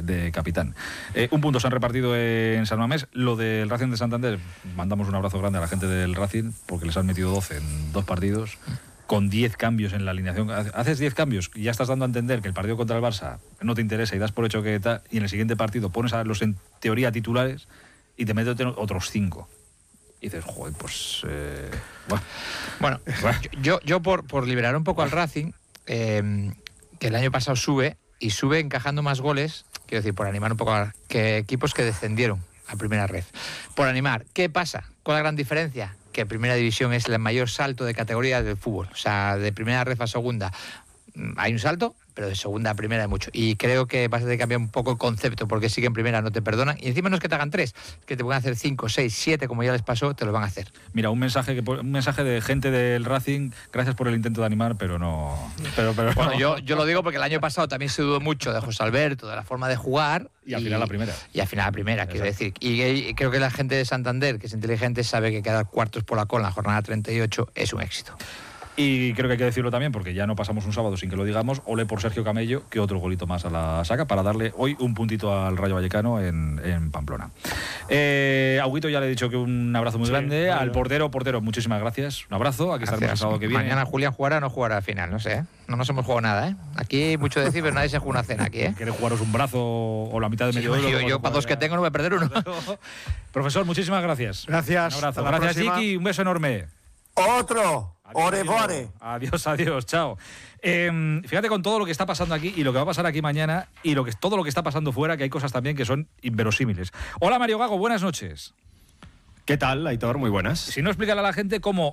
de capitán. Un punto se han repartido en San Mamés. Lo del Racing de Santander, mandamos un abrazo grande a la gente del Racing, porque les han metido 12 en 2 partidos, con 10 cambios en la alineación. Haces 10 cambios y ya estás dando a entender que el partido contra el Barça no te interesa y das por hecho que está, y en el siguiente partido pones a los en teoría titulares y te metes otros 5. Y dices, joder, pues... Bueno, yo por liberar un poco al Racing, que el año pasado sube encajando más goles, quiero decir, por animar un poco que equipos que descendieron a primera red. Por animar, ¿qué pasa? ¿Cuál es la gran diferencia? Que primera división es el mayor salto de categoría del fútbol. O sea, de primera red a segunda hay un salto, pero de segunda a primera hay mucho. Y creo que vas a tener que cambiar un poco el concepto, porque sí que en primera no te perdonan. Y encima no es que te hagan 3, que te pueden hacer 5, 6, 7, como ya les pasó, te lo van a hacer. Mira, un mensaje de gente del Racing, gracias por el intento de animar, pero no... Bueno, yo lo digo porque el año pasado también se dudó mucho de José Alberto, de la forma de jugar. Y al final la primera. Y al final la primera, quiero decir. Y creo que la gente de Santander, que es inteligente, sabe que quedar cuartos por la cola en la jornada 38 es un éxito. Y creo que hay que decirlo también, porque ya no pasamos un sábado sin que lo digamos. Ole por Sergio Camello, que otro golito más a la saca para darle hoy un puntito al Rayo Vallecano en Pamplona. Auguito, ya le he dicho que un abrazo muy grande. Claro. Al portero, muchísimas gracias. Un abrazo, aquí estaremos el sábado que viene. Mañana Julián jugará o no jugará al final, no sé, ¿eh? No nos hemos jugado nada, ¿eh? Aquí mucho decir, pero nadie se juega una cena aquí, ¿eh? ¿Quieres jugaros un brazo o la mitad de medio euro? Yo para 2 que tengo no voy a perder uno. Profesor, muchísimas gracias. Gracias. Un abrazo. Gracias, Chiqui. Un beso enorme. Otro. Adiós, chao. Fíjate con todo lo que está pasando aquí y lo que va a pasar aquí mañana y todo lo que está pasando fuera, que hay cosas también que son inverosímiles. Hola, Mario Gago, buenas noches. ¿Qué tal, Aitor? Muy buenas. Si no, explícale a la gente cómo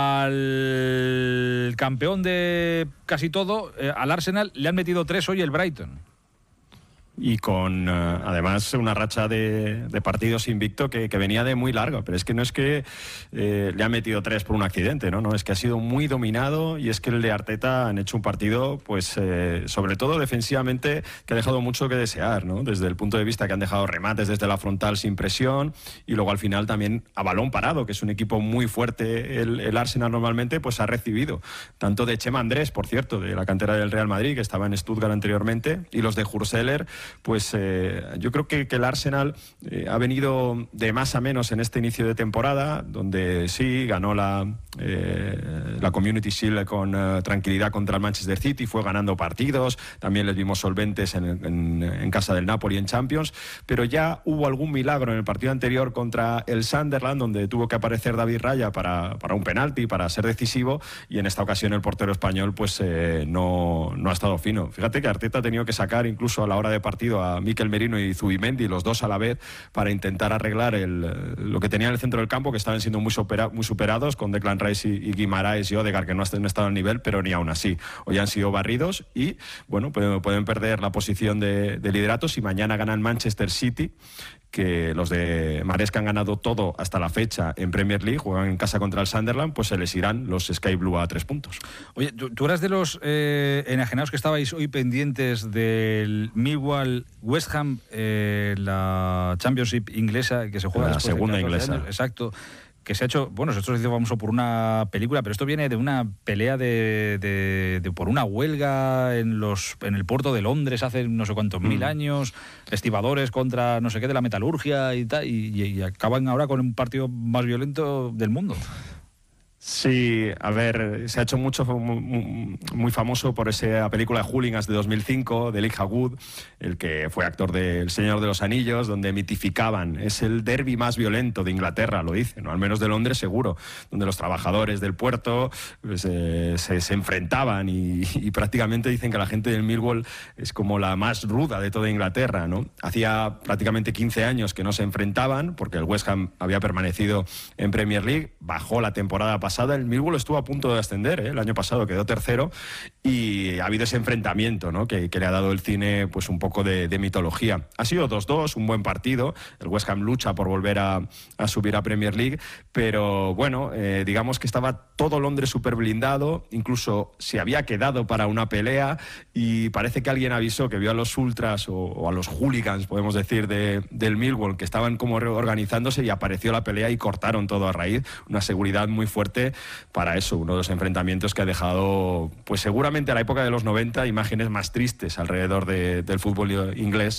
al campeón de casi todo, al Arsenal, le han metido 3 hoy el Brighton. Y con, además, una racha de partidos invicto que venía de muy largo. Pero es que no es que le han metido 3 por un accidente, ¿no? Es que ha sido muy dominado y es que el de Arteta han hecho un partido, pues, sobre todo defensivamente, que ha dejado mucho que desear, ¿no? Desde el punto de vista que han dejado remates desde la frontal sin presión y luego al final también a balón parado, que es un equipo muy fuerte. El Arsenal normalmente, pues, ha recibido tanto de Chema Andrés, por cierto, de la cantera del Real Madrid, que estaba en Stuttgart anteriormente, y los de Hurseller. Pues yo creo que el Arsenal ha venido de más a menos en este inicio de temporada, donde sí ganó la Community Shield con tranquilidad contra el Manchester City, fue ganando partidos, también les vimos solventes en casa del Napoli en Champions, pero ya hubo algún milagro en el partido anterior contra el Sunderland, donde tuvo que aparecer David Raya para un penalti, para ser decisivo, y en esta ocasión el portero español pues no ha estado fino. Fíjate que Arteta ha tenido que sacar incluso a la hora de partido a Mikel Merino y Zubimendi, los dos a la vez, para intentar arreglar lo que tenía en el centro del campo, que estaban siendo muy superados, con Declan Rice y Guimaraes y Odegaard, que no han estado al nivel, pero ni aún así. Hoy han sido barridos y, bueno, pueden perder la posición de liderato si mañana ganan Manchester City, que los de Maresca han ganado todo hasta la fecha en Premier League, juegan en casa contra el Sunderland, pues se les irán los Sky Blue a 3 puntos. Oye, ¿tú eras de los enajenados que estabais hoy pendientes del Millwall West Ham, la Championship inglesa, que se juega la segunda inglesa? Años, exacto. Que se ha hecho, bueno, esto se hizo famoso por una película, pero esto viene de una pelea por una huelga en el puerto de Londres hace no sé cuántos mil años, estibadores contra no sé qué de la metalurgia y tal, y acaban ahora con un partido más violento del mundo. Sí, a ver, se ha hecho muy famoso por esa película de Hooligans de 2005, de Elijah Wood, el que fue actor de El Señor de los Anillos, donde mitificaban, es el derbi más violento de Inglaterra, lo dicen, o al menos de Londres seguro, donde los trabajadores del puerto pues, se enfrentaban y prácticamente dicen que la gente del Millwall es como la más ruda de toda Inglaterra, ¿no? Hacía prácticamente 15 años que no se enfrentaban, porque el West Ham había permanecido en Premier League, bajó la temporada pasada. El Millwall estuvo a punto de ascender, el año pasado quedó tercero y ha habido ese enfrentamiento, ¿no? que le ha dado el cine pues un poco de mitología. Ha sido 2-2, un buen partido, el West Ham lucha por volver a subir a Premier League, pero bueno, digamos que estaba todo Londres súper blindado, incluso se había quedado para una pelea y parece que alguien avisó que vio a los ultras o a los hooligans, podemos decir, del Millwall, que estaban como reorganizándose y apareció la pelea y cortaron todo a raíz, una seguridad muy fuerte para eso, uno de los enfrentamientos que ha dejado, pues seguramente a la época de los 90, imágenes más tristes alrededor del fútbol inglés.